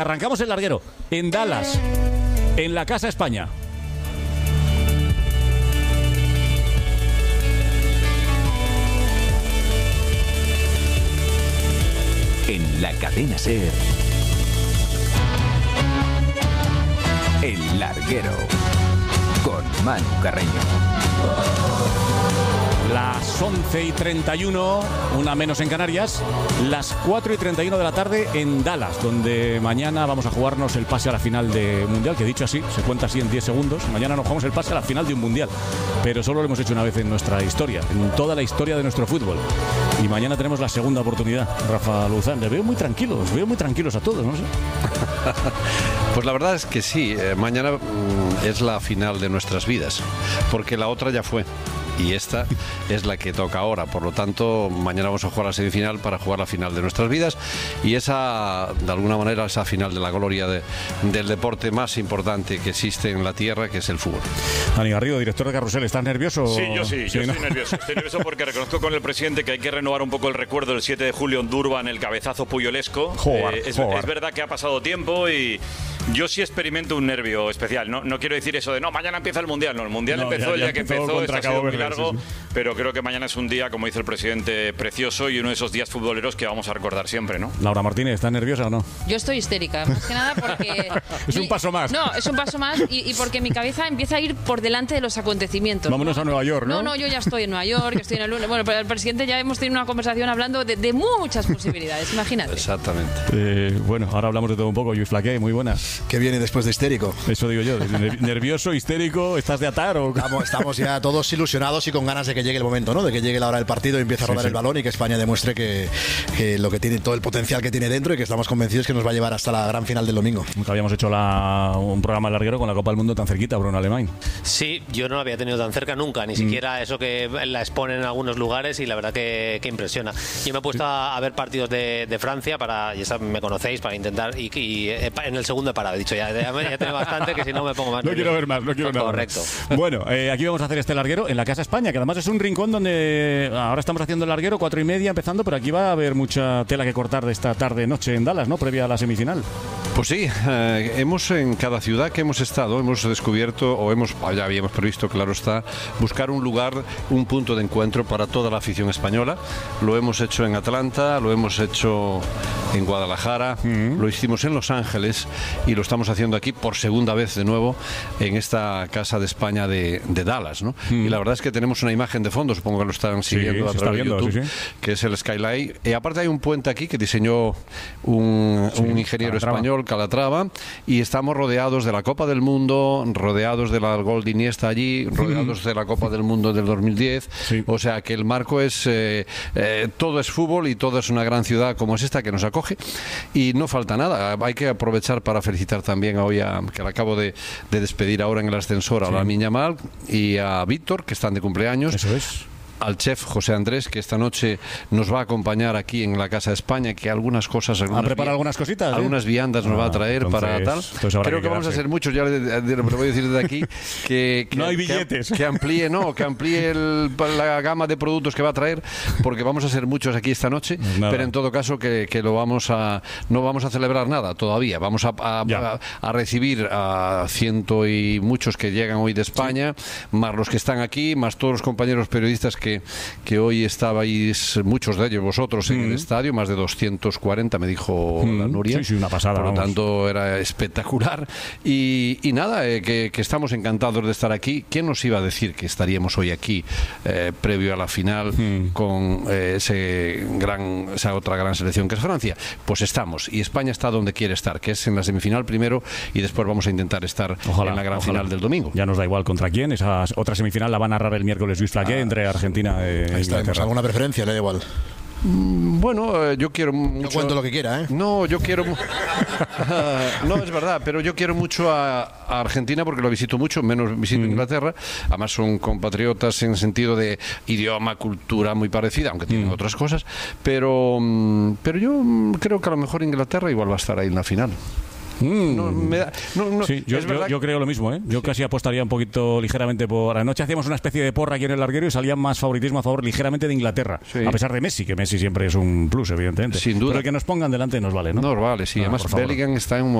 Arrancamos el larguero en Dallas, en la Casa España. En la cadena SER, El Larguero, con Manu Carreño. Las 11:31, una menos en Canarias, las 4:31 de la tarde en Dallas, donde mañana vamos a jugarnos el pase a la final de Mundial, que dicho así, se cuenta así en 10 segundos. Mañana nos jugamos el pase a la final de un Mundial, pero solo lo hemos hecho una vez en nuestra historia, en toda la historia de nuestro fútbol. Y mañana tenemos la segunda oportunidad. Rafa Luzán, les veo muy tranquilos a todos, no sé. Pues la verdad es que sí, mañana es la final de nuestras vidas, porque la otra ya fue. Y esta es la que toca ahora. Por lo tanto, mañana vamos a jugar la semifinal para jugar la final de nuestras vidas. Y esa, de alguna manera, esa final de la gloria del deporte más importante que existe en la tierra, que es el fútbol. Dani Garrido, director de Carrusel, ¿estás nervioso? Sí, yo estoy ¿no? nervioso. Estoy nervioso porque reconozco con el presidente que hay que renovar un poco el recuerdo del 7 de julio en Durban, el cabezazo puyolesco. Es verdad que ha pasado tiempo y yo sí experimento un nervio especial. No quiero decir eso de, no, mañana empieza el Mundial. No, el Mundial empezó el día que empezó, esto ha sido muy largo, pero creo que mañana es un día, como dice el presidente, precioso y uno de esos días futboleros que vamos a recordar siempre, ¿no? Laura Martínez, ¿estás nerviosa o no? Yo estoy histérica, más que nada porque... Es un paso más. No, es un paso más y porque mi cabeza empieza a ir por delante de los acontecimientos. Vámonos a Nueva York, ¿no? No, yo ya estoy en Nueva York, estoy en el lunes. Bueno, pero el presidente ya hemos tenido una conversación hablando de muchas posibilidades, imagínate. Exactamente. Bueno, ahora hablamos de todo un poco. Luis Flaqué, muy buenas. ¿Qué viene después de histérico? Eso digo yo, nervioso, histérico, ¿estás de atar o...? Estamos ya todos ilusionados y con ganas de que llegue el momento, ¿no? De que llegue la hora del partido y empiece a rodar el balón y que España demuestre que lo que tiene, todo el potencial que tiene dentro y que estamos convencidos que nos va a llevar hasta la gran final del domingo. Nunca habíamos hecho un programa larguero con la Copa del Mundo tan cerquita, Bruno Alemán. Sí, yo no la había tenido tan cerca nunca, ni siquiera eso que la exponen en algunos lugares y la verdad que impresiona. Yo me he puesto a ver partidos de Francia para, ya me conocéis, para intentar y en el segundo he parado, he dicho ya tengo bastante que si no me pongo más. No quiero ver más, no quiero nada. Correcto. Bueno, aquí vamos a hacer este larguero en la Casa España, que además es un rincón donde ahora estamos haciendo el larguero, 4:30 empezando, pero aquí va a haber mucha tela que cortar de esta tarde-noche en Dallas, ¿no? Previa a la semifinal. Pues sí, en cada ciudad que hemos estado, hemos descubierto, ya habíamos previsto, claro está, buscar un lugar, un punto de encuentro para toda la afición española. Lo hemos hecho en Atlanta, lo hemos hecho en Guadalajara, lo hicimos en Los Ángeles y lo estamos haciendo aquí por segunda vez de nuevo en esta Casa de España de Dallas, ¿no? Y la verdad es que tenemos una imagen de fondo, supongo que lo están siguiendo a través de YouTube, que es el Skyline. Y aparte hay un puente aquí que diseñó un ingeniero español, Calatrava, y estamos rodeados de la Copa del Mundo, rodeados de la Gol de Iniesta allí, rodeados de la Copa del Mundo del 2010. O sea que el marco es todo es fútbol y todo es una gran ciudad como es esta que nos acoge y no falta nada. Hay que aprovechar para felicitar también hoy que la acabo de despedir ahora en el ascensor a Lamine Yamal y a Víctor, que están de cumpleaños. Eso es. Al chef José Andrés, que esta noche nos va a acompañar aquí en la Casa de España, que algunas cosas... ¿Ha preparado algunas cositas? Algunas viandas nos va a traer para tal. Creo que vamos a hacer muchos, ya le voy a decir desde aquí, que no hay billetes. Que amplíe la gama de productos que va a traer, porque vamos a ser muchos aquí esta noche, pero en todo caso que no vamos a celebrar nada todavía. Vamos a recibir a ciento y muchos que llegan hoy de España, más los que están aquí, más todos los compañeros periodistas que hoy estabais, muchos de ellos vosotros en el estadio, más de 240 me dijo la Nuria. Sí, una pasada. Por lo tanto era espectacular y nada, que estamos encantados de estar aquí. ¿Quién nos iba a decir que estaríamos hoy aquí previo a la final con esa otra gran selección que es Francia? Pues estamos, y España está donde quiere estar, que es en la semifinal primero y después vamos a intentar estar en la gran final del domingo. Ya nos da igual contra quién, esa otra semifinal la van a narrar el miércoles Luis Flaqué entre Argentina Ahí está, ¿alguna preferencia? Le da igual. Bueno, yo quiero mucho... No cuento lo que quiera, ¿eh? No, yo quiero... no, es verdad, pero yo quiero mucho a Argentina porque lo visito mucho, menos visito Inglaterra. Además son compatriotas en sentido de idioma, cultura muy parecida, aunque tienen otras cosas. Pero yo creo que a lo mejor Inglaterra igual va a estar ahí en la final. Sí, yo creo lo mismo, ¿eh? Yo casi apostaría un poquito ligeramente por... Anoche hacíamos una especie de porra aquí en el larguero y salía más favoritismo a favor ligeramente de Inglaterra, a pesar de Messi, que Messi siempre es un plus, evidentemente. Sin duda. Pero el que nos pongan delante nos vale, ¿no? Nos vale, sí. Además, Bellingham está en un